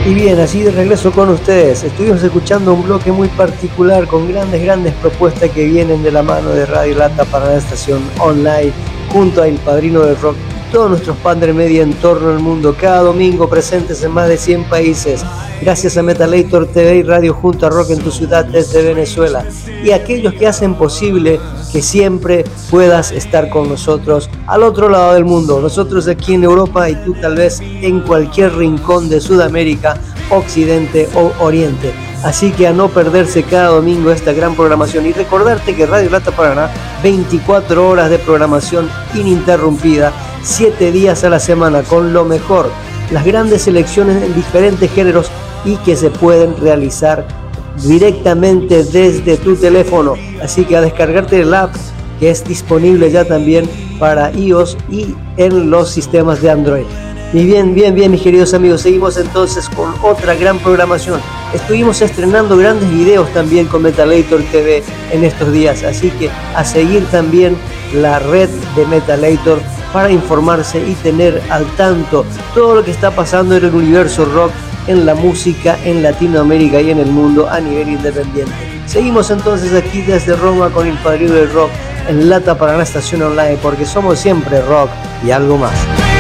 Y bien, así de regreso con ustedes. Estuvimos escuchando un bloque muy particular con grandes propuestas que vienen de la mano de Radio Lata para la estación online, junto a El Padrino del Rock y todos nuestros Pandre Media en torno al mundo, cada domingo presentes en más de 100 países. Gracias a Metalator TV y Radio junto a Rock en tu ciudad desde Venezuela. Y a aquellos que hacen posible que siempre puedas estar con nosotros al otro lado del mundo. Nosotros aquí en Europa y tú tal vez en cualquier rincón de Sudamérica, Occidente o Oriente. Así que a no perderse cada domingo esta gran programación y recordarte que Radio Lata Paraná, 24 horas de programación ininterrumpida, 7 días a la semana con lo mejor, las grandes selecciones en diferentes géneros y que se pueden realizar directamente desde tu teléfono. Así que a descargarte el app que es disponible ya también para iOS y en los sistemas de Android. Y bien, mis queridos amigos, seguimos entonces con otra gran programación. Estuvimos estrenando grandes videos también con Metalator TV en estos días, así que a seguir también la red de Metalator para informarse y tener al tanto todo lo que está pasando en el universo rock, en la música, en Latinoamérica y en el mundo a nivel independiente. Seguimos entonces aquí desde Roma con El Padrino del Rock en Lata Paraná Estación Online, porque somos siempre rock y algo más.